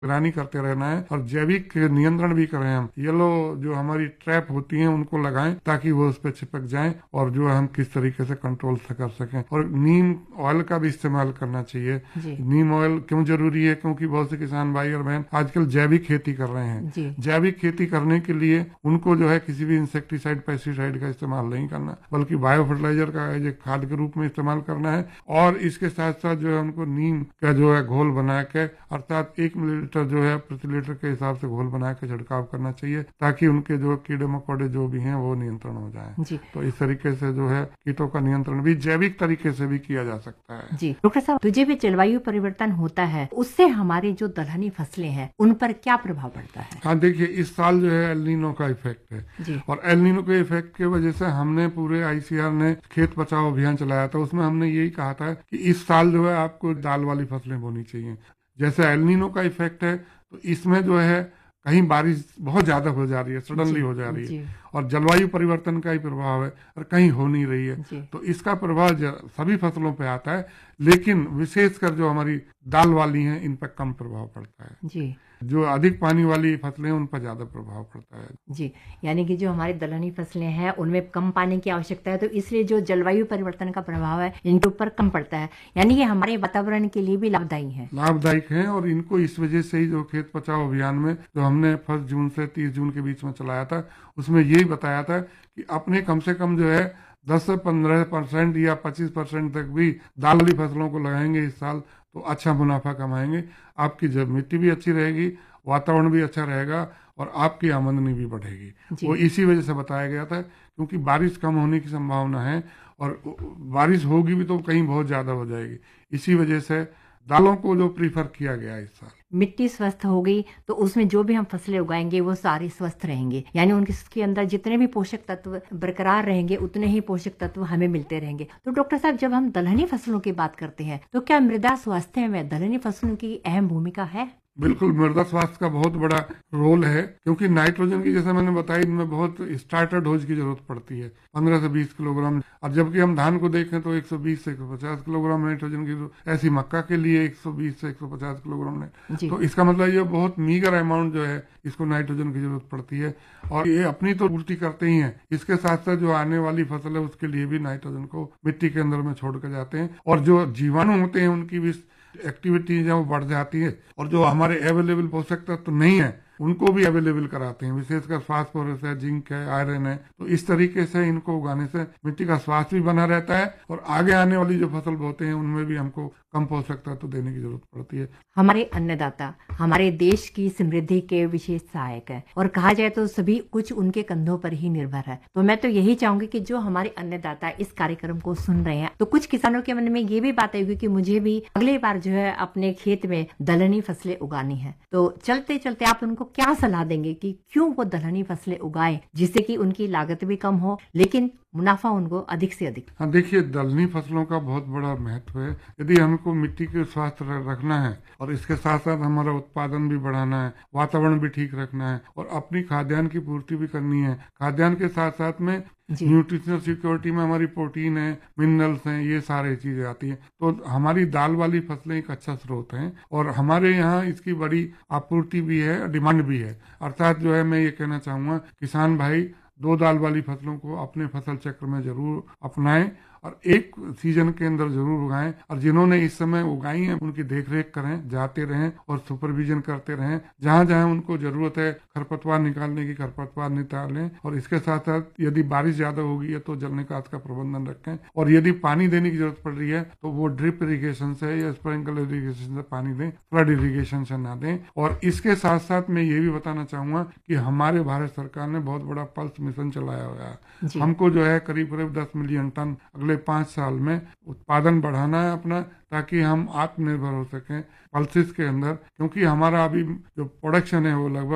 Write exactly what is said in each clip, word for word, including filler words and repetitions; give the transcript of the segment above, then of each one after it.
निगरानी करते रहना है और जैविक नियंत्रण भी करें। हम येलो जो हमारी ट्रैप होती हैं उनको लगाएं ताकि वो उस पर चिपक जाएं और जो हम किस तरीके से कंट्रोल से कर सकें। और नीम ऑयल का भी इस्तेमाल करना चाहिए। नीम ऑयल क्यों जरूरी है? क्योंकि बहुत से किसान भाई और बहन आजकल जैविक खेती कर रहे हैं। जैविक खेती करने के लिए उनको जो है किसी भी इंसेक्टिसाइड पेस्टिसाइड का इस्तेमाल नहीं करना, बल्कि बायो फर्टिलाइजर का जो खाद के रूप में इस्तेमाल करना है। और इसके साथ साथ जो है उनको नीम का जो है घोल बना के, अर्थात एक मिलीलीटर जो है प्रति लीटर के हिसाब से घोल बना के छिड़काव करना चाहिए ताकि उनके जो कीड़े मकोड़े जो भी हैं वो नियंत्रण हो जाए। तो इस तरीके से जो है कीटों का नियंत्रण भी जैविक तरीके से भी किया जा सकता है। जी डॉक्टर साहब, तुझे भी जलवायु परिवर्तन होता है, उससे हमारी जो दलहनी फसलें हैं उन पर क्या प्रभाव पड़ता है? हाँ देखिए, इस साल जो है एल नीनो का इफेक्ट है जी। और एल नीनो के इफेक्ट की वजह से हमने पूरे आईसीआर ने खेत बचाओ अभियान चलाया था। उसमें हमने यही कहा था कि इस साल जो है आपको दाल वाली फसलें बोनी चाहिए। जैसे एल नीनो का इफेक्ट है तो इसमें जो है कहीं बारिश बहुत ज्यादा हो जा रही है, सडनली हो जा रही है, और जलवायु परिवर्तन का ही प्रभाव है और कहीं हो नहीं रही है। तो इसका प्रभाव सभी फसलों पे आता है, लेकिन विशेषकर जो हमारी दाल वाली हैं इन पर कम प्रभाव पड़ता है। जी। जो अधिक पानी वाली फसलें उन पर ज्यादा प्रभाव पड़ता है। जी, यानी कि जो हमारी दलहनी फसलें हैं उनमें कम पानी की आवश्यकता है, तो इसलिए जो जलवायु परिवर्तन का प्रभाव है इनके ऊपर कम पड़ता है, यानी कि हमारे वातावरण के लिए भी लाभदायी है। लाभदायक है और इनको इस वजह से ही जो खेत बचाओ अभियान में जो हमने फर्स्ट जून से तीस जून के बीच में चलाया था, उसमें यही बताया था कि अपने कम से कम जो है दस से पंद्रह परसेंट या पच्चीस परसेंट तक भी दाल वाली फसलों को लगाएंगे इस साल तो अच्छा मुनाफा कमाएंगे। आपकी जब मिट्टी भी अच्छी रहेगी, वातावरण भी अच्छा रहेगा और आपकी आमदनी भी बढ़ेगी। वो इसी वजह से बताया गया था, क्योंकि बारिश कम होने की संभावना है और बारिश होगी भी तो कहीं बहुत ज्यादा हो जाएगी। इसी वजह से दालों को जो प्रीफर किया गया इस साल। मिट्टी स्वस्थ हो गई तो उसमें जो भी हम फसलें उगाएंगे वो सारे स्वस्थ रहेंगे, यानी उनके अंदर जितने भी पोषक तत्व बरकरार रहेंगे उतने ही पोषक तत्व हमें मिलते रहेंगे। तो डॉक्टर साहब, जब हम दलहनी फसलों की बात करते हैं तो क्या मृदा स्वास्थ्य में दलहनी फसलों की अहम भूमिका है? बिल्कुल, मृदा स्वास्थ्य का बहुत बड़ा रोल है, क्योंकि नाइट्रोजन की जैसे मैंने बताई इनमें बहुत स्टार्टर डोज की जरूरत पड़ती है, पंद्रह से बीस किलोग्राम। और जबकि हम धान को देखें तो एक सौ बीस से एक सौ पचास किलोग्राम नाइट्रोजन की, ऐसी मक्का के लिए एक सौ बीस से एक सौ पचास किलोग्राम है। तो इसका मतलब ये बहुत मीगर अमाउंट जो है इसको नाइट्रोजन की जरूरत पड़ती है और ये अपनी तो पूर्ति करते ही है, इसके साथ साथ जो आने वाली फसल है उसके लिए भी नाइट्रोजन को मिट्टी के अंदर में छोड़ कर जाते हैं। और जो जीवाणु होते हैं उनकी भी एक्टिविटीज है वो बढ़ जाती है और जो हमारे अवेलेबल पोषक तत्व तो नहीं है उनको भी अवेलेबल कराते हैं, विशेषकर फास्फोरस है, जिंक है, आयरन है। तो इस तरीके से इनको उगाने से मिट्टी का स्वास्थ्य भी बना रहता है और आगे आने वाली जो फसल बोते हैं उनमें भी हमको कम पोषक तत्व तो देने की जरूरत पड़ती है। हमारे अन्नदाता हमारे देश की समृद्धि के विशेष सहायक है और कहा जाए तो सभी कुछ उनके कंधों पर ही निर्भर है। तो मैं तो यही चाहूंगी कि जो हमारे अन्नदाता इस कार्यक्रम को सुन रहे हैं तो कुछ किसानों के मन में ये भी बात आएगी कि मुझे भी अगली बार जो है अपने खेत में दलहनी फसलें उगानी है। तो चलते चलते आप उनको क्या सलाह देंगे कि क्यों वो दलहनी फसलें उगाएं, जिससे कि उनकी लागत भी कम हो लेकिन मुनाफा उनको अधिक से अधिक? हाँ देखिए, दलहनी फसलों का बहुत बड़ा महत्व है। यदि हमको मिट्टी के स्वास्थ्य रखना है और इसके साथ साथ हमारा उत्पादन भी बढ़ाना है, वातावरण भी ठीक रखना है और अपनी खाद्यान्न की पूर्ति भी करनी है, खाद्यान्न के साथ साथ में न्यूट्रिशनल सिक्योरिटी में हमारी प्रोटीन है, मिनरल्स हैं, ये सारी चीजें आती हैं। तो हमारी दाल वाली फसलें एक अच्छा स्रोत हैं और हमारे यहाँ इसकी बड़ी आपूर्ति भी है, डिमांड भी है। अर्थात जो है मैं ये कहना चाहूंगा, किसान भाई दो दाल वाली फसलों को अपने फसल चक्र में जरूर अपनाएं और एक सीजन के अंदर जरूर उगाएं। और जिन्होंने इस समय उगाई है उनकी देखरेख करें, जाते रहें और सुपरविजन करते रहें। जहां जहां उनको जरूरत है खरपतवार निकालने की, खरपतवार निकालें। और इसके साथ साथ यदि बारिश ज्यादा होगी है तो जल निकास का प्रबंधन रखें और यदि पानी देने की जरूरत पड़ रही है तो वो ड्रिप इरीगेशन से या स्प्रिंकल इरीगेशन से पानी दें, फ्लड इरीगेशन से ना दें। और इसके साथ साथ मैं ये भी बताना चाहूंगा कि हमारे भारत सरकार ने बहुत बड़ा पल्स मिशन चलाया हुआ है। हमको जो है करीब करीब दस मिलियन टन अगले पांच साल में उत्पादन बढ़ाना है अपना, ताकि हम आत्मनिर्भर हो सकें पल्सेस के अंदर। क्योंकि हमारा अभी जो प्रोडक्शन है वो लगभग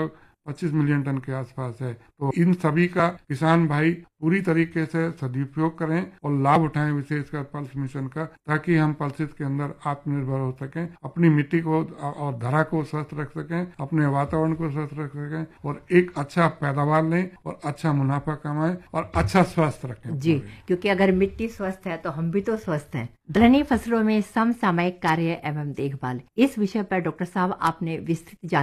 पच्चीस मिलियन टन के आसपास है। तो इन सभी का किसान भाई पूरी तरीके से सदुपयोग करें और लाभ उठाएं, विशेषकर पल्स मिशन का, ताकि हम पल्सिस के अंदर आत्मनिर्भर हो सकें, अपनी मिट्टी को और धरा को स्वस्थ रख सकें, अपने वातावरण को स्वस्थ रख सकें और एक अच्छा पैदावार लें और अच्छा मुनाफा कमाएं और अच्छा स्वास्थ्य रखें जी। क्योंकि अगर मिट्टी स्वस्थ है तो हम भी तो स्वस्थ हैं। दलहनी फसलों में समसामयिक कार्य एवं देखभाल, इस विषय पर डॉक्टर साहब आपने विस्तृत